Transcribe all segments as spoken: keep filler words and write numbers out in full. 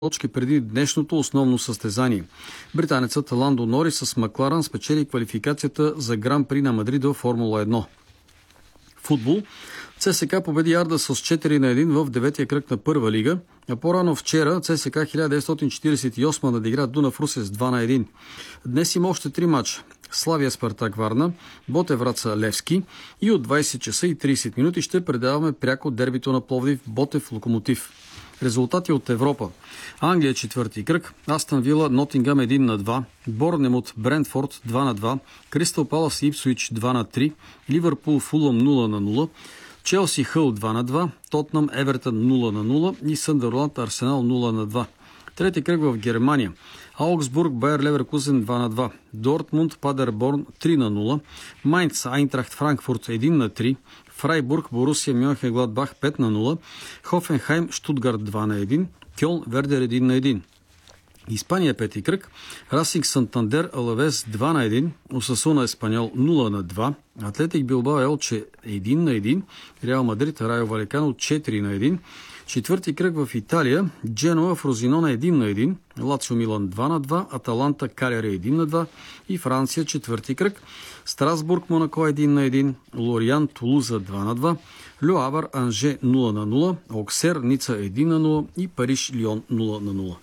точки преди днешното основно състезание. Британецът Ландо Норис с Макларен спечели квалификацията за Гран-при на Мадрид в Формула едно. Футбол. ЦСКА победи Арда с четири на едно в деветия кръг на първа лига, а по-рано вчера ЦСКА хиляда деветстотин четиридесет и осма надигра Дунав Русе с два на едно. Днес има още три мача. Славия Спартак Варна, Ботев Враца Левски и от двайсет часа и трийсет минути ще предаваме пряко дербито на Пловдив Ботев Локомотив. Резултати от Европа. Англия четвърти кръг, Астън Вила Нотингъм едно на два, Борнемут Брентфорд два на два, Кристал Палас Ипсуич два на три, Ливърпул Фулъм нула на нула, Челси Хъл два на два, Тотнъм Евертън нула на нула и Съндърланд Арсенал нула на два. Трети кръг в Германия. Аугсбург Байер Леверкузен два на два, Дортмунд Падерборн три на нула, Майнц Айнтрахт Франкфурт едно на три, Фрайбург Борусия Мьонхенгладбах пет на нула, Хофенхайм Штутгарт два на едно, Кьолн Вердер едно на едно. Испания пети кръг, Расинг Сантандер Алавес два на едно, Осасуна Еспаньол нула на два, Атлетик Билбао Елче едно на едно, Реал Мадрид Райо Валекано четири на едно. Четвърти кръг в Италия, Дженуа Фрозинона едно на едно, Лацио Милан два на два, Аталанта Калери едно на два и Франция четвърти кръг, Страсбург Монако едно на едно, Лориан Тулуза два на два, Льо Авър Анже нула на нула, Оксер Ница едно на нула и Париж Лион нула на нула.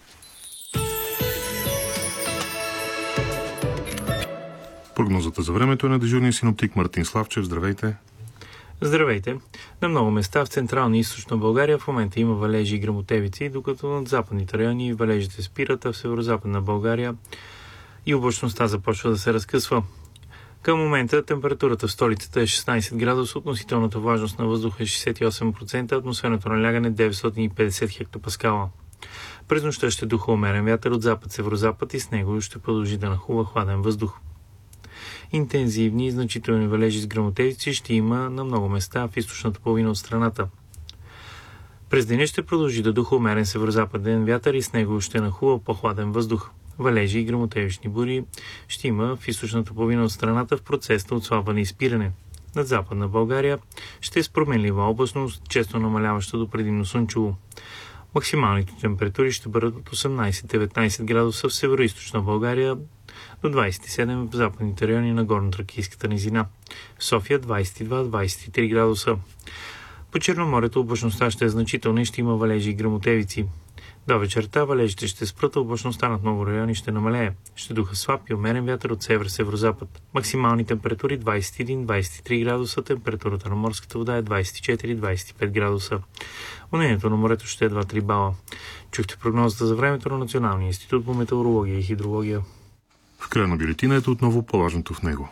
Прогнозата за времето е на дежурния синоптик Мартин Славчев. Здравейте! Здравейте! На много места в централна и източна България в момента има валежи и гръмотевици, докато над западните райони валежите спират, а в северозападна България и облачността започва да се разкъсва. Към момента температурата в столицата е шестнайсет градуса, относителната влажност на въздуха е шейсет и осем процента, атмосферното налягане деветстотин и петдесет хектопаскала. През нощта ще духа умерен вятър от запад-северозапад и с него ще продължи да нахува хладен въздух. Интензивни и значителни валежи с гръмотевици ще има на много места в източната половина от страната. През деня ще продължи да духа умерен северозападен вятър и с него ще нахува по-хладен въздух. Валежи и гръмотевични бури ще има в източната половина от страната в процес на отслабване и спиране. Над западна България ще е с променлива облачност, често намаляваща до предимно слънчево. Максималните температури ще бъдат от осемнайсет до деветнайсет градуса в североизточна България, до двайсет и седем в западните райони на горно-тракийската низина. В София двайсет и два до двайсет и три градуса. По Черноморието облачността ще е значителна и ще има валежи и гръмотевици. До вечерта валежите ще спрат, а облачността над много райони ще намалее. Ще духа слаб и умерен вятър от север-северозапад. Максимални температури двайсет и един до двайсет и три градуса, температурата на морската вода е двайсет и четири до двайсет и пет градуса. Унението на морето ще е два до три бала. Чухте прогнозата за времето на Националния институт по метеорология и хидрология. В края на бюлетината е отново по-важното в него.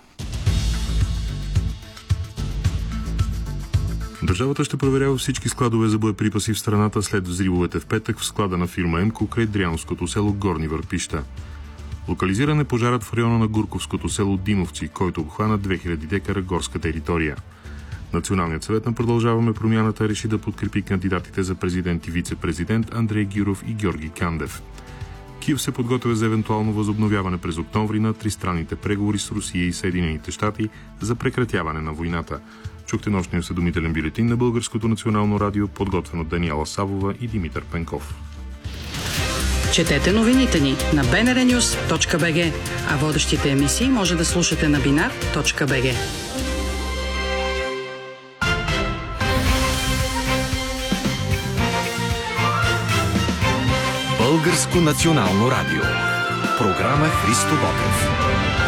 Държавата ще проверява всички складове за боеприпаси в страната след взривовете в петък в склада на фирма Емко край Дряновското село Горни Върпища. Локализиран е пожарът в района на Гурковското село Димовци, който обхвана две хиляди декара горска територия. Националният съвет на Продължаваме промяната реши да подкрепи кандидатите за президент и вице-президент Андрей Гюров и Георги Кандев. Киев се подготвя за евентуално възобновяване през октомври на тристранните преговори с Русия и Съединените щати за прекратяване на войната. Чухте нощния осведомителен бюлетин на Българското национално радио, подготвен от Даниела Савова и Димитър Пенков. Четете новините ни на би ен ар нюз точка би джи, а водещите емисии може да слушате на бинар точка би джи. Българско национално радио. Програма Христо Ботев.